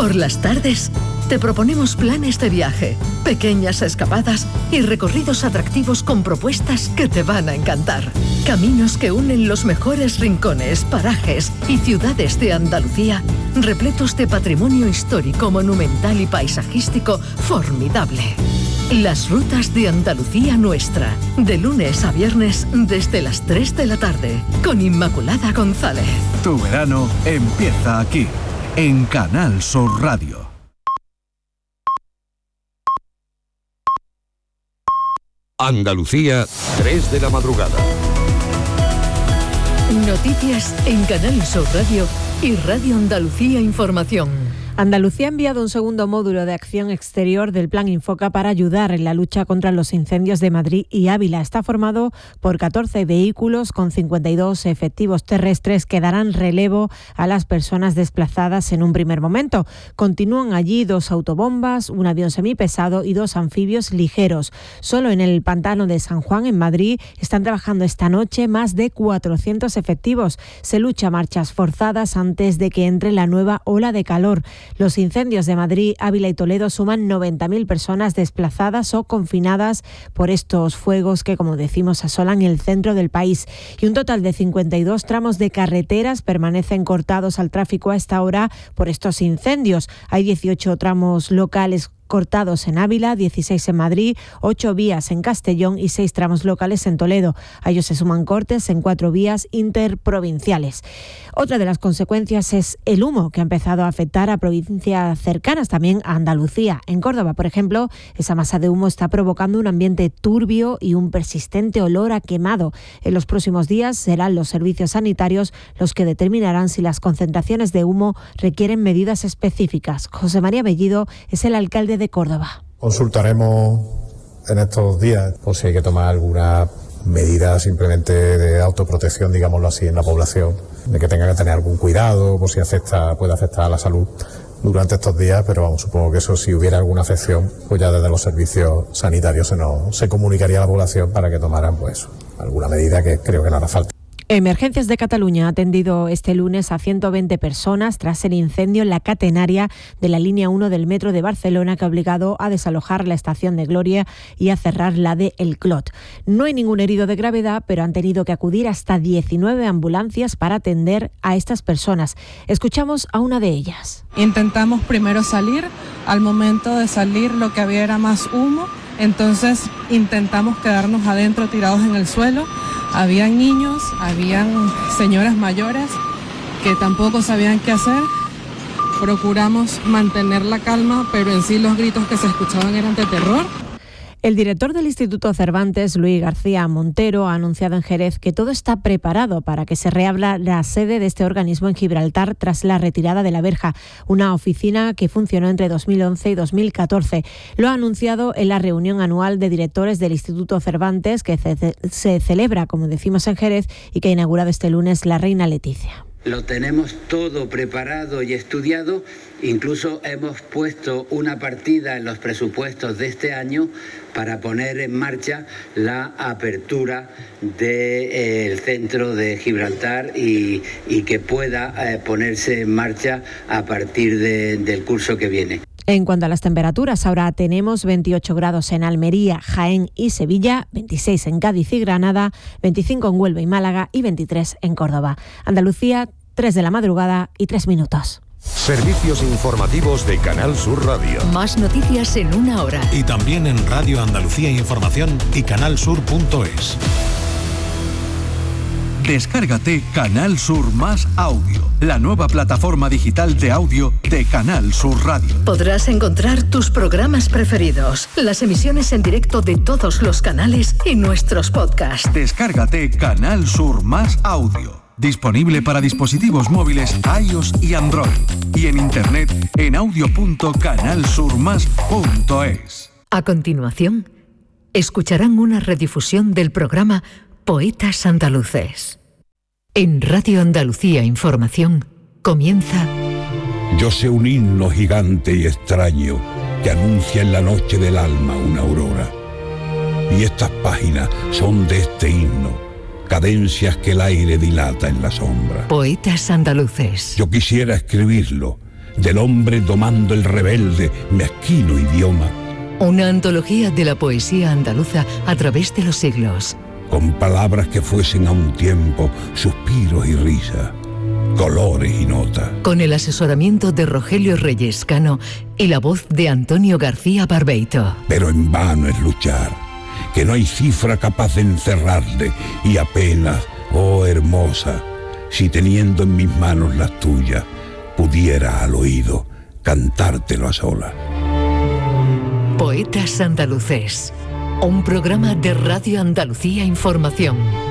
Por las tardes, te proponemos planes de viaje, pequeñas escapadas y recorridos atractivos con propuestas que te van a encantar. Caminos que unen los mejores rincones, parajes y ciudades de Andalucía, repletos de patrimonio histórico, monumental y paisajístico formidable. Las rutas de Andalucía Nuestra, de lunes a viernes desde las 3 de la tarde, con Inmaculada González. Tu verano empieza aquí, en Canal Sur Radio. Andalucía, 3 de la madrugada. Noticias en Canal Sur Radio y Radio Andalucía Información. Andalucía ha enviado un segundo módulo de acción exterior del Plan Infoca para ayudar en la lucha contra los incendios de Madrid y Ávila. Está formado por 14 vehículos con 52 efectivos terrestres que darán relevo a las personas desplazadas en un primer momento. Continúan allí 2 autobombas, un avión semipesado y 2 anfibios ligeros. Solo en el pantano de San Juan, en Madrid, están trabajando esta noche más de 400 efectivos. Se lucha a marchas forzadas antes de que entre la nueva ola de calor. Los incendios de Madrid, Ávila y Toledo suman 90.000 personas desplazadas o confinadas por estos fuegos que, como decimos, asolan el centro del país. Y un total de 52 tramos de carreteras permanecen cortados al tráfico a esta hora por estos incendios. Hay 18 tramos locales cortados en Ávila, 16 en Madrid, 8 vías en Castellón y 6 tramos locales en Toledo. A ellos se suman cortes en 4 vías interprovinciales. Otra de las consecuencias es el humo, que ha empezado a afectar a provincias cercanas, también a Andalucía. En Córdoba, por ejemplo, esa masa de humo está provocando un ambiente turbio y un persistente olor a quemado. En los próximos días serán los servicios sanitarios los que determinarán si las concentraciones de humo requieren medidas específicas. José María Bellido es el alcalde de Córdoba. Consultaremos en estos días por si hay que tomar alguna medida simplemente de autoprotección, digámoslo así, en la población, de que tenga que tener algún cuidado por si puede afectar a la salud durante estos días, pero vamos, supongo que eso, si hubiera alguna afección, pues ya desde los servicios sanitarios se comunicaría a la población para que tomaran pues alguna medida, que creo que no hará falta. Emergencias de Cataluña ha atendido este lunes a 120 personas tras el incendio en la catenaria de la línea 1 del metro de Barcelona, que ha obligado a desalojar la estación de Gloria y a cerrar la de El Clot. No hay ningún herido de gravedad, pero han tenido que acudir hasta 19 ambulancias para atender a estas personas. Escuchamos a una de ellas. Intentamos primero salir. Al momento de salir lo que había era más humo, entonces intentamos quedarnos adentro tirados en el suelo. Habían niños, habían señoras mayores que tampoco sabían qué hacer. Procuramos mantener la calma, pero en sí los gritos que se escuchaban eran de terror. El director del Instituto Cervantes, Luis García Montero, ha anunciado en Jerez que todo está preparado para que se reabra la sede de este organismo en Gibraltar tras la retirada de la verja, una oficina que funcionó entre 2011 y 2014. Lo ha anunciado en la reunión anual de directores del Instituto Cervantes, que se celebra, como decimos, en Jerez, y que ha inaugurado este lunes la reina Leticia. Lo tenemos todo preparado y estudiado, incluso hemos puesto una partida en los presupuestos de este año para poner en marcha la apertura del centro de Gibraltar y que pueda ponerse en marcha a partir del curso que viene. En cuanto a las temperaturas, ahora tenemos 28 grados en Almería, Jaén y Sevilla, 26 en Cádiz y Granada, 25 en Huelva y Málaga y 23 en Córdoba. Andalucía, 3 de la madrugada y 3 minutos. Servicios informativos de Canal Sur Radio. Más noticias en una hora. Y también en Radio Andalucía Información y canalsur.es. Descárgate Canal Sur Más Audio, la nueva plataforma digital de audio de Canal Sur Radio. Podrás encontrar tus programas preferidos, las emisiones en directo de todos los canales y nuestros podcasts. Descárgate Canal Sur Más Audio. Disponible para dispositivos móviles iOS y Android. Y en internet en audio.canalsurmas.es. A continuación, escucharán una redifusión del programa Poetas Andaluces. En Radio Andalucía Información comienza Yo sé un himno gigante y extraño que anuncia en la noche del alma una aurora. Y estas páginas son de este himno, cadencias que el aire dilata en la sombra. Poetas Andaluces. Yo quisiera escribirlo, del hombre domando el rebelde, mezquino idioma. Una antología de la poesía andaluza a través de los siglos. Con palabras que fuesen a un tiempo suspiros y risas, colores y notas. Con el asesoramiento de Rogelio Reyes Cano y la voz de Antonio García Barbeito. Pero en vano es luchar, que no hay cifra capaz de encerrarle, y apenas, oh hermosa, si teniendo en mis manos las tuyas, pudiera al oído cantártelo a solas. Poetas Andaluces, un programa de Radio Andalucía Información.